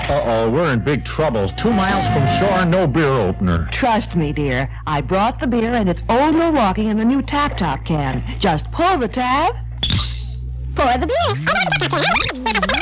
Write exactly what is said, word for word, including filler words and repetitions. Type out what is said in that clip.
Uh-oh, we're in big trouble. Two miles from shore, no beer opener. Trust me, dear. I brought the beer, and it's Old Milwaukee in the new tap-top can. Just pull the tab. Pour the beer.